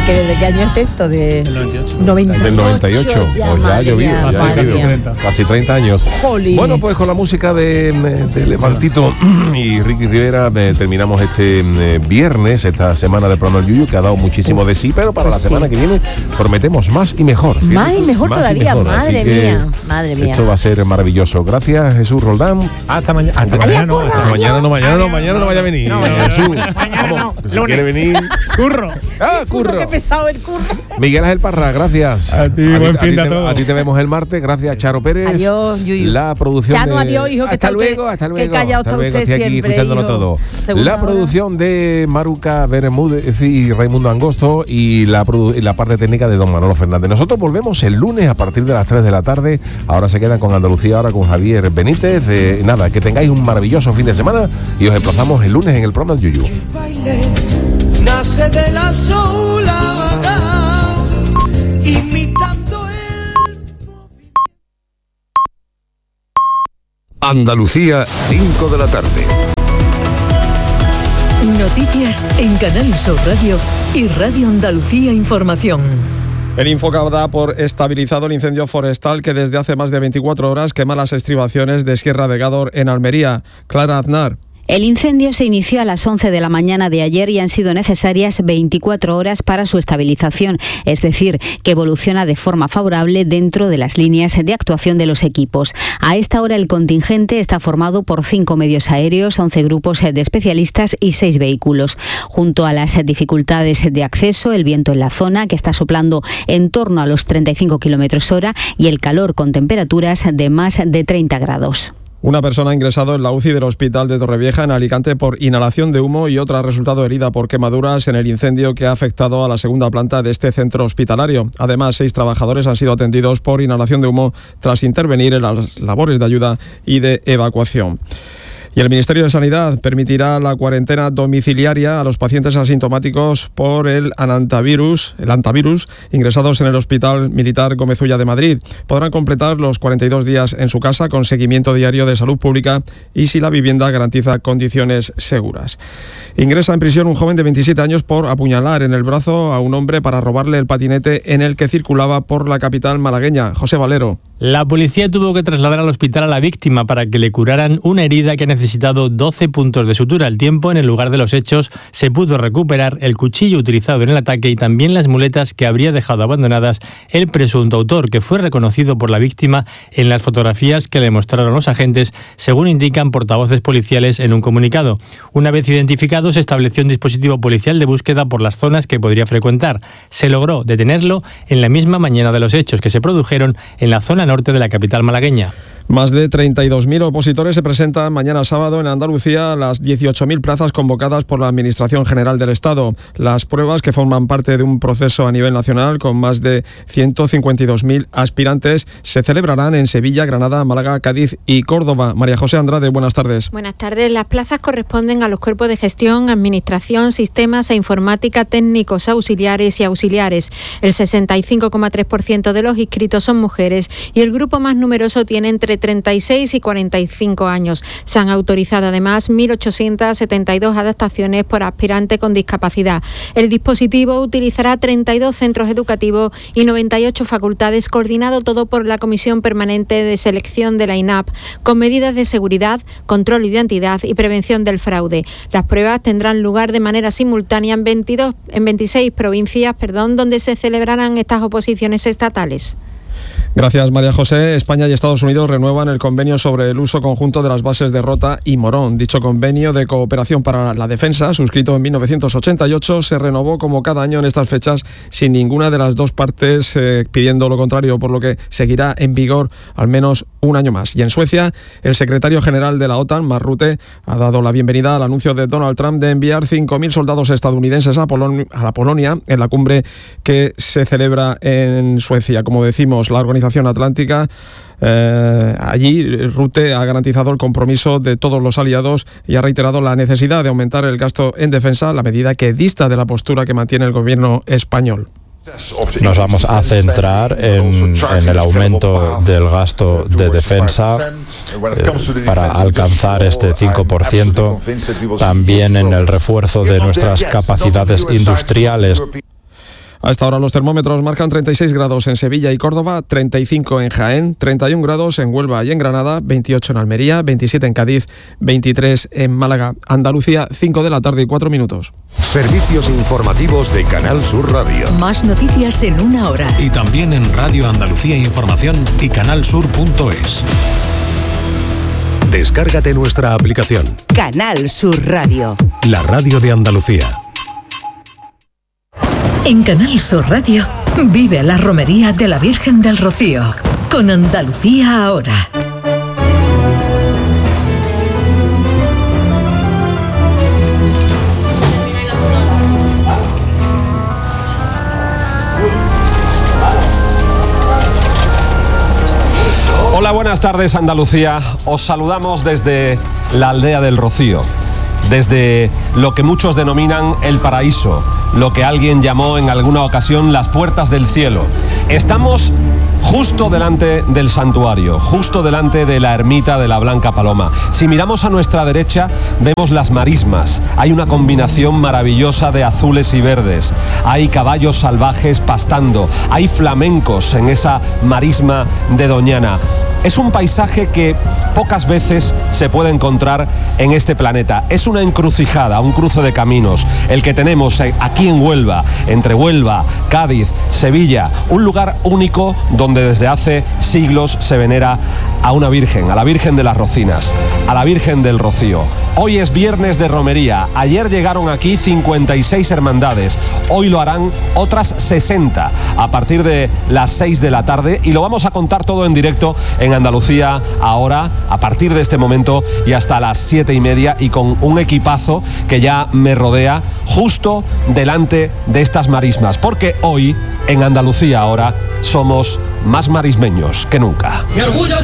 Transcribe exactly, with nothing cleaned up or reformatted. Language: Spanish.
¿Que ¿Desde qué año es esto? De Del noventa y ocho. noventa y ocho. Del noventa y ocho. Ya, Pues ya ha madre llovido, mía, ya ha madre llovido. mía. Casi treinta años. Jolín. Bueno, pues con la música de, de Levantito y Ricky Rivera eh, terminamos este eh, viernes, esta semana de programa Yuyu, que ha dado muchísimo Uf, de sí, pero para pues la semana sí. que viene prometemos más y mejor. Fíjate Más y tú, mejor más y todavía, mejor. Así madre que mía, madre mía. Esto va a ser maravilloso. Gracias, Jesús Roldán. Hasta, maña- hasta Hasta mañana. No, Adiós, hasta Hasta mañana no, mañana no, mañana no vaya a venir. No, mañana Jesús, no, mañana vamos, no. que si Lunes. quiere venir. Curro. Ah, curro. Qué pesado el curro. Miguel Ángel Parra, gracias. A ti, buen fin ti de te- todos. A ti te vemos el martes. Gracias, Charo Pérez. Adiós, Yuyu. La producción. Chano, de- adiós, hijo, que hasta está luego, usted- hasta que luego. callado hasta está luego, usted estoy aquí siempre, escuchándolo hijo. todo. Segunda La hora. producción de Maruca Bermúdez y Raimundo Angosto y la, produ- y la parte técnica de don Manolo Fernández. Nosotros volvemos el lunes a partir de las tres de la tarde. Ahora se quedan con Andalucía, ahora con Javier Benítez. Eh, nada, que tengáis un maravilloso fin de semana y os emplazamos el lunes en el programa de Yuyu. Nace de la sola vaga, imitando el... Andalucía, cinco de la tarde. Noticias en Canal Sur Radio y Radio Andalucía Información. El Infoca da por estabilizado el incendio forestal que desde hace más de veinticuatro horas quema las estribaciones de Sierra de Gádor en Almería. Clara Aznar. El incendio se inició a las once de la mañana de ayer y han sido necesarias veinticuatro horas para su estabilización, es decir, que evoluciona de forma favorable dentro de las líneas de actuación de los equipos. A esta hora el contingente está formado por cinco medios aéreos, once grupos de especialistas y seis vehículos. Junto a las dificultades de acceso, el viento en la zona, que está soplando en torno a los treinta y cinco kilómetros hora, y el calor con temperaturas de más de treinta grados. Una persona ha ingresado en la U C I del Hospital de Torrevieja en Alicante por inhalación de humo y otra ha resultado herida por quemaduras en el incendio que ha afectado a la segunda planta de este centro hospitalario. Además, seis trabajadores han sido atendidos por inhalación de humo tras intervenir en las labores de ayuda y de evacuación. Y el Ministerio de Sanidad permitirá la cuarentena domiciliaria a los pacientes asintomáticos por el antivirus, el antivirus ingresados en el Hospital Militar Gómez Ulla de Madrid. Podrán completar los cuarenta y dos días en su casa con seguimiento diario de salud pública y si la vivienda garantiza condiciones seguras. Ingresa en prisión un joven de veintisiete años por apuñalar en el brazo a un hombre para robarle el patinete en el que circulaba por la capital malagueña. José Valero. La policía tuvo que trasladar al hospital a la víctima para que le curaran una herida que ha necesitado doce puntos de sutura. Al tiempo, en el lugar de los hechos, se pudo recuperar el cuchillo utilizado en el ataque y también las muletas que habría dejado abandonadas el presunto autor, que fue reconocido por la víctima en las fotografías que le mostraron los agentes, según indican portavoces policiales en un comunicado. Una vez identificado, se estableció un dispositivo policial de búsqueda por las zonas que podría frecuentar. Se logró detenerlo en la misma mañana de los hechos, que se produjeron en la zona norte de la capital malagueña. Más de treinta y dos mil opositores se presentan mañana sábado en Andalucía a las dieciocho mil plazas convocadas por la Administración General del Estado. Las pruebas, que forman parte de un proceso a nivel nacional con más de ciento cincuenta y dos mil aspirantes, se celebrarán en Sevilla, Granada, Málaga, Cádiz y Córdoba. María José Andrade, buenas tardes. Buenas tardes. Las plazas corresponden a los cuerpos de gestión, administración, sistemas e informática, técnicos auxiliares y auxiliares. El sesenta y cinco coma tres por ciento de los inscritos son mujeres y el grupo más numeroso tiene entre treinta y seis y cuarenta y cinco años. Se han autorizado además mil ochocientas setenta y dos adaptaciones por aspirante con discapacidad. El dispositivo utilizará treinta y dos centros educativos y noventa y ocho facultades, coordinado todo por la Comisión Permanente de Selección de la I N A P, con medidas de seguridad, control de identidad y prevención del fraude. Las pruebas tendrán lugar de manera simultánea en veintidós, en veintiséis provincias, perdón, donde se celebrarán estas oposiciones estatales. Gracias, María José. España y Estados Unidos renuevan el convenio sobre el uso conjunto de las bases de Rota y Morón. Dicho convenio de cooperación para la defensa, suscrito en mil novecientos ochenta y ocho, se renovó como cada año en estas fechas sin ninguna de las dos partes eh, pidiendo lo contrario, por lo que seguirá en vigor al menos un año más. Y en Suecia, el secretario general de la OTAN, Mark Rutte, ha dado la bienvenida al anuncio de Donald Trump de enviar cinco mil soldados estadounidenses a, Polon- a la Polonia en la cumbre que se celebra en Suecia. Como decimos, la Organización Atlántica, eh, allí Rutte ha garantizado el compromiso de todos los aliados y ha reiterado la necesidad de aumentar el gasto en defensa, la medida que dista de la postura que mantiene el gobierno español. Nos vamos a centrar en, en el aumento del gasto de defensa eh, para alcanzar este cinco por ciento, también en el refuerzo de nuestras capacidades industriales. A esta hora los termómetros marcan treinta y seis grados en Sevilla y Córdoba, treinta y cinco en Jaén, treinta y un grados en Huelva y en Granada, veintiocho en Almería, veintisiete en Cádiz, veintitrés en Málaga. Andalucía, cinco de la tarde y cuatro minutos. Servicios informativos de Canal Sur Radio. Más noticias en una hora. Y también en Radio Andalucía Información y canalsur punto es. Descárgate nuestra aplicación. Canal Sur Radio. La radio de Andalucía. En Canal Sur Radio, vive la romería de la Virgen del Rocío, con Andalucía ahora. Hola, buenas tardes Andalucía. Os saludamos desde la aldea del Rocío, desde lo que muchos denominan el paraíso, lo que alguien llamó en alguna ocasión las puertas del cielo. Estamos justo delante del santuario, justo delante de la ermita de la Blanca Paloma. Si miramos a nuestra derecha, vemos las marismas. Hay una combinación maravillosa de azules y verdes. Hay caballos salvajes pastando. Hay flamencos en esa marisma de Doñana. Es un paisaje que pocas veces se puede encontrar en este planeta. Es una encrucijada, un cruce de caminos, el que tenemos aquí en Huelva, entre Huelva, Cádiz, Sevilla, un lugar único donde desde hace siglos se venera a una virgen, a la Virgen de las Rocinas, a la Virgen del Rocío. Hoy es viernes de romería. Ayer llegaron aquí cincuenta y seis hermandades. Hoy lo harán otras sesenta a partir de las seis de la tarde y lo vamos a contar todo en directo en Andalucía ahora, a partir de este momento y hasta las siete y media, y con un equipazo que ya me rodea justo delante de estas marismas, porque hoy en Andalucía ahora somos más marismeños que nunca. Mi orgullo